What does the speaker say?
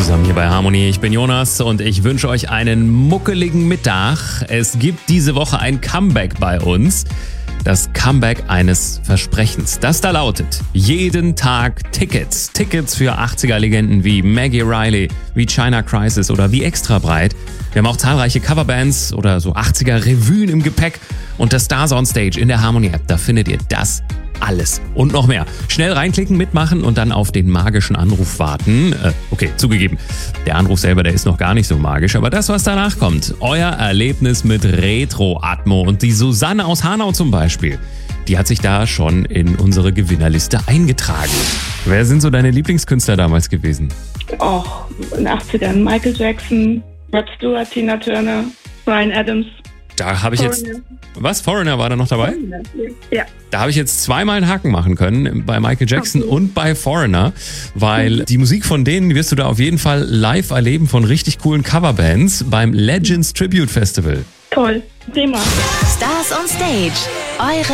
zusammen hier bei Harmonie. Ich bin Jonas und ich wünsche euch einen muckeligen Mittag. Es gibt diese Woche ein Comeback bei uns. Das Comeback eines Versprechens. Das da lautet: jeden Tag Tickets. Tickets für 80er-Legenden wie Maggie Riley, wie China Crisis oder wie Extra Breit. Wir haben auch zahlreiche Coverbands oder so 80er-Revuen im Gepäck. Und das Stars on Stage in der Harmonie-App, da findet ihr das alles und noch mehr. Schnell reinklicken, mitmachen und dann auf den magischen Anruf warten. Okay, zugegeben, der Anruf selber, der ist noch gar nicht so magisch, aber das, was danach kommt, euer Erlebnis mit Retro-Atmo. Und die Susanne aus Hanau zum Beispiel, die hat sich da schon in unsere Gewinnerliste eingetragen. Wer sind so deine Lieblingskünstler damals gewesen? Auch in den 80ern Michael Jackson, Rod Stewart, Tina Turner, Bryan Adams. Da habe ich jetzt... Was? Foreigner war da noch dabei? Ja. Da habe ich jetzt zweimal einen Haken machen können, bei Michael Jackson und bei Foreigner, weil die Musik von denen wirst du da auf jeden Fall live erleben von richtig coolen Coverbands beim Legends Tribute Festival. Toll. Thema. Stars on Stage. Eure